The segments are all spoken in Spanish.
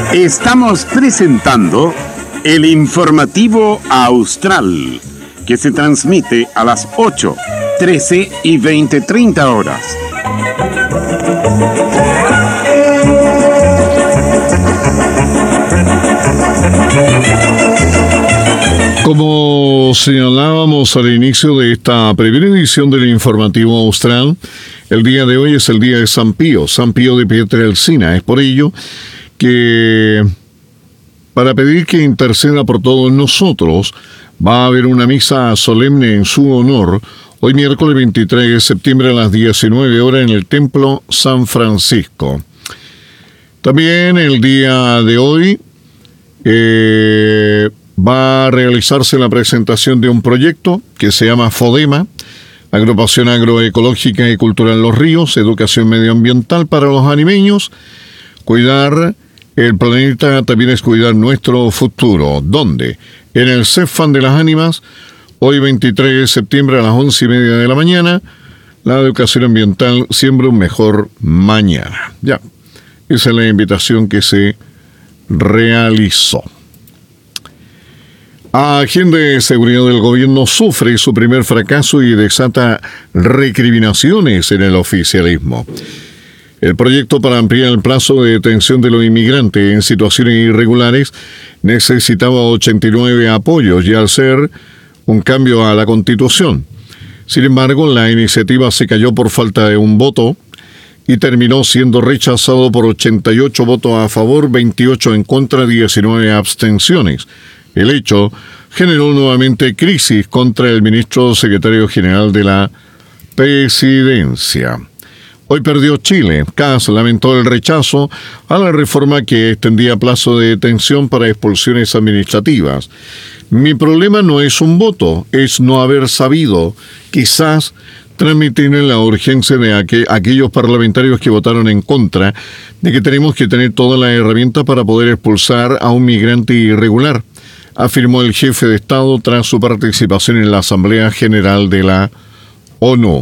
Estamos presentando el informativo Austral, que se transmite a las 8, 13 y 20:30 horas. Como señalábamos al inicio de esta primera edición del informativo Austral, el día de hoy es el día de San Pío de Pietrelcina. Es por ello que, para pedir que interceda por todos nosotros, va a haber una misa solemne en su honor hoy miércoles 23 de septiembre a las 19 horas en el Templo San Francisco. También el día de hoy va a realizarse la presentación de un proyecto que se llama FODEMA, Agrupación Agroecológica y Cultural Los Ríos, Educación Medioambiental para los Animeños. Cuidar el planeta también es cuidar nuestro futuro. ¿Dónde? En el CEFAN de las Ánimas, hoy 23 de septiembre a las 11:30 de la mañana, la educación ambiental siembra un mejor mañana. Ya, esa es la invitación que se realizó. Agenda de seguridad del gobierno sufre su primer fracaso y desata recriminaciones en el oficialismo. El proyecto para ampliar el plazo de detención de los inmigrantes en situaciones irregulares necesitaba 89 apoyos y al ser un cambio a la Constitución. Sin embargo, la iniciativa se cayó por falta de un voto y terminó siendo rechazado por 88 votos a favor, 28 en contra, 19 abstenciones. El hecho generó nuevamente crisis contra el ministro secretario general de la Presidencia. Hoy perdió Chile. Kast lamentó el rechazo a la reforma que extendía plazo de detención para expulsiones administrativas. Mi problema no es un voto, es no haber sabido, quizás, transmitir la urgencia de aquellos parlamentarios que votaron en contra de que tenemos que tener todas las herramientas para poder expulsar a un migrante irregular, afirmó el jefe de Estado tras su participación en la Asamblea General de la ONU.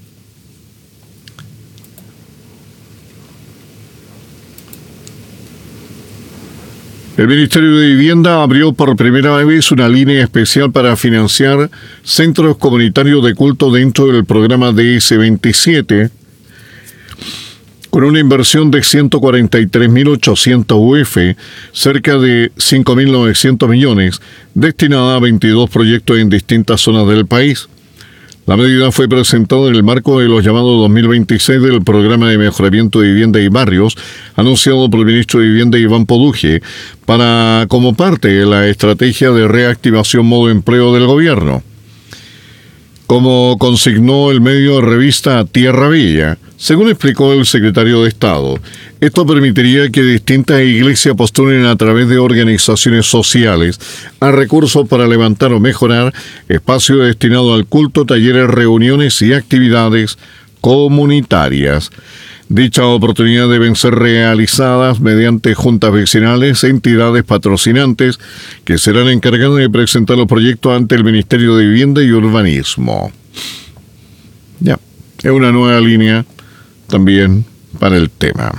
El Ministerio de Vivienda abrió por primera vez una línea especial para financiar centros comunitarios de culto dentro del programa DS27, con una inversión de 143.800 UF, cerca de 5.900 millones, destinada a 22 proyectos en distintas zonas del país. La medida fue presentada en el marco de los llamados 2026 del Programa de Mejoramiento de Vivienda y Barrios, anunciado por el ministro de Vivienda Iván Poduje, como parte de la estrategia de reactivación modo empleo del gobierno. Como consignó el medio de revista Tierra Bella, según explicó el secretario de Estado, esto permitiría que distintas iglesias postulen a través de organizaciones sociales a recursos para levantar o mejorar espacios destinados al culto, talleres, reuniones y actividades comunitarias. Dichas oportunidades deben ser realizadas mediante juntas vecinales e entidades patrocinantes que serán encargadas de presentar los proyectos ante el Ministerio de Vivienda y Urbanismo. Ya, es una nueva línea también para el tema.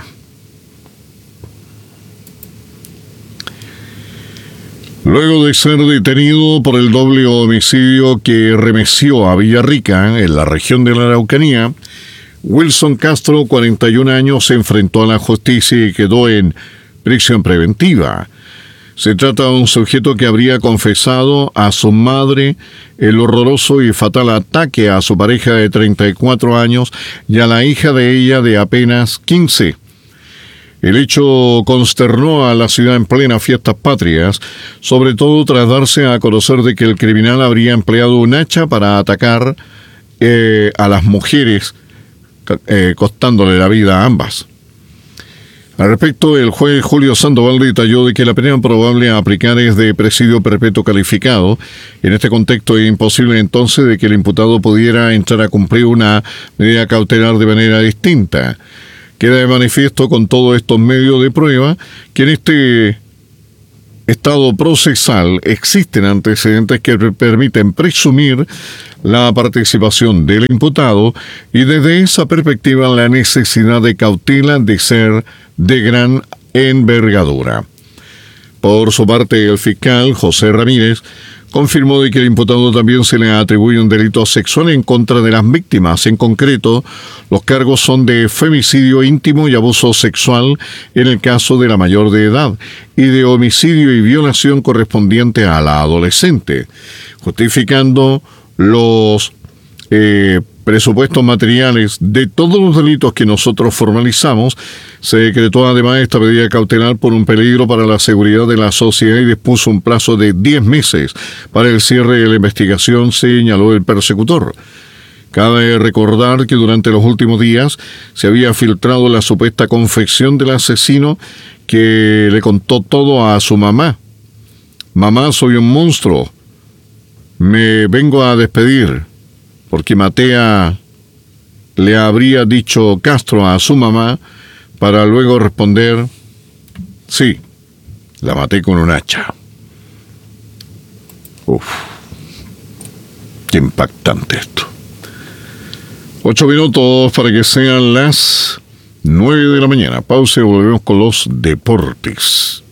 Luego de ser detenido por el doble homicidio que remeció a Villarrica, en la región de la Araucanía, Wilson Castro, 41 años, se enfrentó a la justicia y quedó en prisión preventiva. Se trata de un sujeto que habría confesado a su madre el horroroso y fatal ataque a su pareja de 34 años y a la hija de ella de apenas 15. El hecho consternó a la ciudad en plena fiestas patrias, sobre todo tras darse a conocer de que el criminal habría empleado un hacha para atacar a las mujeres, costándole la vida a ambas. Al respecto, el juez Julio Sandoval detalló de que la pena probable a aplicar es de presidio perpetuo calificado. En este contexto es imposible entonces de que el imputado pudiera entrar a cumplir una medida cautelar de manera distinta. Queda de manifiesto con todos estos medios de prueba que en este estado procesal existen antecedentes que permiten presumir la participación del imputado y desde esa perspectiva la necesidad de cautela de ser de gran envergadura. Por su parte, el fiscal José Ramírez confirmó de que el imputado también se le atribuye un delito sexual en contra de las víctimas. En concreto, los cargos son de femicidio íntimo y abuso sexual en el caso de la mayor de edad y de homicidio y violación correspondiente a la adolescente, justificando los presupuestos materiales de todos los delitos que nosotros formalizamos. Se decretó además esta medida cautelar por un peligro para la seguridad de la sociedad y dispuso un plazo de 10 meses para el cierre de la investigación, señaló el persecutor. Cabe recordar que durante los últimos días se había filtrado la supuesta confesión del asesino, que le contó todo a su mamá. Mamá, soy un monstruo. Me vengo a despedir, porque le habría dicho Castro a su mamá, para luego responder, sí, la maté con un hacha. Uf, qué impactante esto. 8 minutos para que sean las 9 de la mañana. Pausa y volvemos con los deportes.